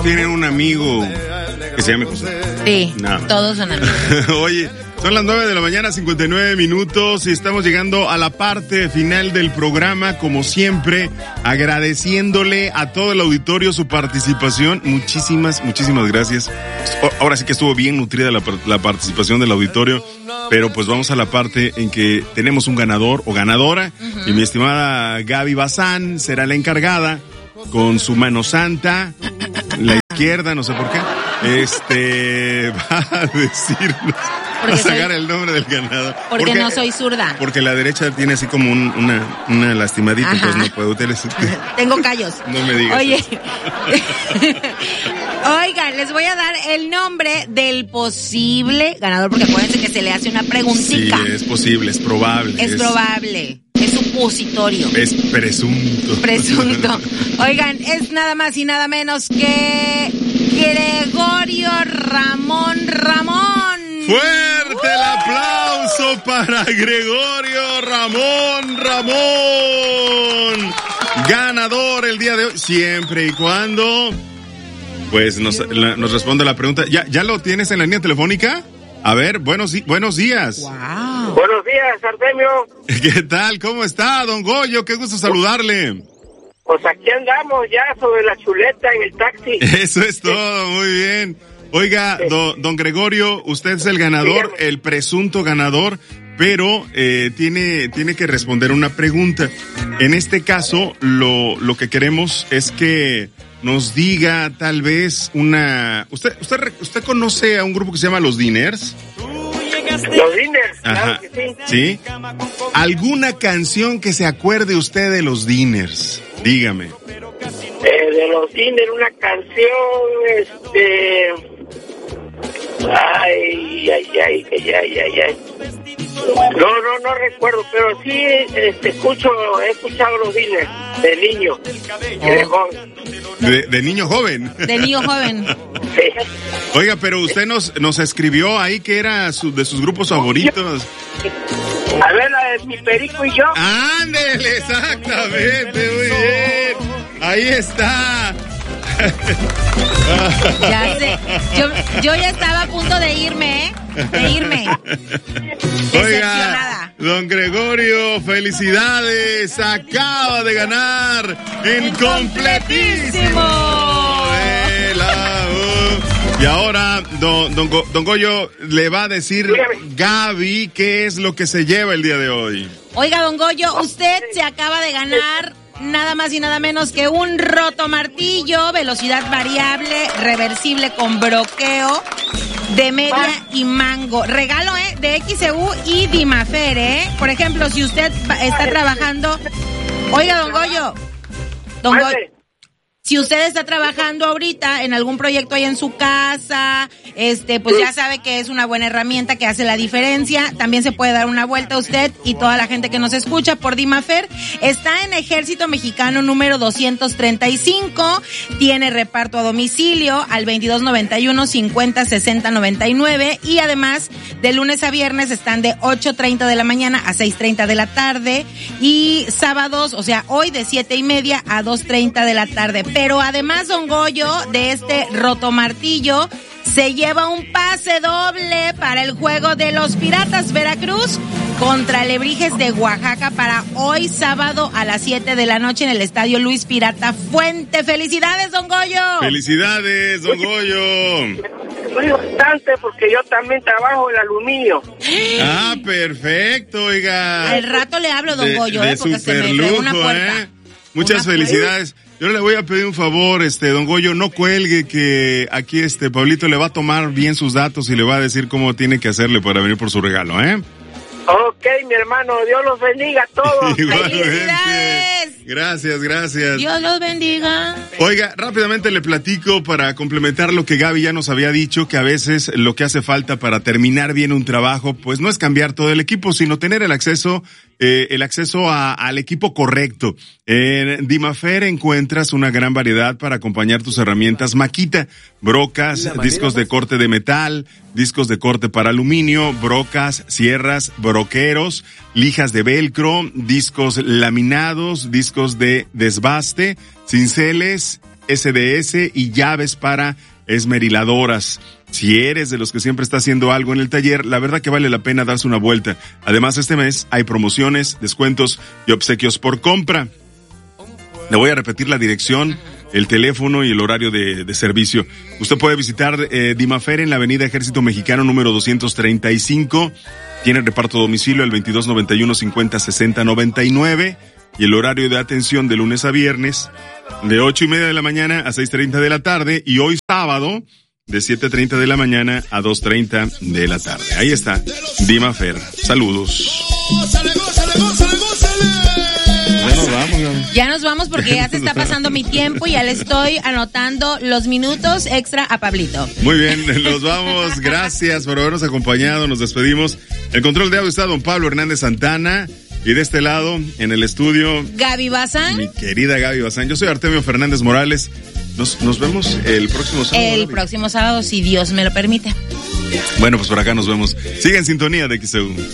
tienen un amigo que se llame José. Sí, todos son amigos. Oye, son las 9:59 a.m, y estamos llegando a la parte final del programa, como siempre, agradeciéndole a todo el auditorio su participación. Muchísimas gracias. Ahora sí que estuvo bien nutrida la participación del auditorio, pero pues vamos a la parte en que tenemos un ganador o ganadora, y mi estimada Gaby Bazán será la encargada con su mano santa, la izquierda, no sé por qué, va a decirnos, va a sacar el nombre del ganador. Porque no soy zurda. Porque la derecha tiene así como una lastimadita, entonces no puedo utilizar. Tengo callos. No me digas. Oye, oigan, les voy a dar el nombre del posible ganador, porque acuérdense que se le hace una preguntita. Sí, es posible, es probable. Es probable. Es supositorio. Es presunto. Oigan, es nada más y nada menos que Gregorio Ramón. ¡Fuerte el aplauso para Gregorio Ramón! Ganador el día de hoy, siempre y cuando pues nos responde la pregunta. ¿Ya lo tienes en la línea telefónica? A ver, buenos días. Wow. Buenos días, Artemio. ¿Qué tal? ¿Cómo está, don Goyo? Qué gusto saludarle. Pues aquí andamos ya sobre la chuleta en el taxi. Eso es todo, muy bien. Oiga, don Gregorio, usted es el ganador, el presunto ganador, pero tiene que responder una pregunta. En este caso, lo que queremos es que nos diga tal vez ¿Usted conoce a un grupo que se llama Los Diners? Los Diners, ajá, claro que ¿Sí? sí. ¿Alguna canción que se acuerde usted de Los Diners? Dígame. De Los Diners, una canción, Ay. No recuerdo, pero sí he escuchado Los Diners de niño, de joven. ¿De niño joven? De niño joven. Sí. Oiga, pero usted nos escribió ahí que era de sus grupos favoritos. A ver, la de Mi Perico y Yo. ¡Ándele! Exactamente, muy bien. Ahí está. Ya sé. Yo ya estaba a punto de irme, Oiga, don Gregorio, felicidades. Acaba de ganar en completísimo. Y ahora, don Goyo le va a decir Gaby qué es lo que se lleva el día de hoy. Oiga, don Goyo, usted se acaba de ganar nada más y nada menos que un rotomartillo, velocidad variable, reversible con broqueo, de media y mango. Regalo, de XEU y Dimafer, Por ejemplo, si usted está trabajando... Oiga, don Goyo. Si usted está trabajando ahorita en algún proyecto ahí en su casa, pues ya sabe que es una buena herramienta que hace la diferencia. También se puede dar una vuelta a usted y toda la gente que nos escucha por Dimafer. Está en Ejército Mexicano número 235. Tiene reparto a domicilio al 2291-506099. Y además, de lunes a viernes están de 8:30 de la mañana a 6:30 de la tarde. Y sábados, o sea, hoy de 7:30 a 2:30 de la tarde. Pero además, don Goyo, de este rotomartillo, se lleva un pase doble para el juego de los Piratas Veracruz contra Alebrijes de Oaxaca para hoy sábado a las 7 de la noche en el Estadio Luis Pirata Fuente. ¡Felicidades, don Goyo! ¡Felicidades, don Goyo! Muy bastante porque yo también trabajo en aluminio. Ah, perfecto, oiga. Al rato le hablo, don Goyo, porque se me fregó una puerta. Muchas felicidades. Yo le voy a pedir un favor, don Goyo, no cuelgue, que aquí Pablito le va a tomar bien sus datos y le va a decir cómo tiene que hacerle para venir por su regalo, Ok, mi hermano, Dios los bendiga a todos. ¡Felicidades! Gracias. Dios los bendiga. Oiga, rápidamente le platico para complementar lo que Gaby ya nos había dicho, que a veces lo que hace falta para terminar bien un trabajo, pues no es cambiar todo el equipo, sino tener el acceso al equipo correcto. En Dimafer encuentras una gran variedad para acompañar tus herramientas Makita, brocas, discos de corte de metal, discos de corte para aluminio, brocas, sierras, broqueros, lijas de velcro, discos laminados, discos de desbaste, cinceles SDS y llaves para esmeriladoras. Si eres de los que siempre está haciendo algo en el taller, la verdad que vale la pena darse una vuelta. Además, este mes hay promociones, descuentos y obsequios por compra. Le voy a repetir la dirección, el teléfono y el horario de servicio. Usted puede visitar Dimafer en la avenida Ejército Mexicano número 235. Tiene reparto a domicilio al 2291-5060-99. Y el horario de atención de lunes a viernes de 8:30 de la mañana a 6:30 de la tarde. Y hoy sábado de 7:30 de la mañana a 2:30 de la tarde. Ahí está, Dimafer. Saludos. Ya nos vamos porque ya se está pasando mi tiempo y ya le estoy anotando los minutos extra a Pablito. Muy bien, nos vamos. Gracias por habernos acompañado. Nos despedimos. El control de audio está don Pablo Hernández Santana. Y de este lado, en el estudio, Gaby Bazán. Mi querida Gaby Bazán. Yo soy Artemio Fernández Morales. Nos vemos el próximo sábado. El próximo sábado, si Dios me lo permite. Bueno, pues por acá nos vemos. Sigue en sintonía de XEU.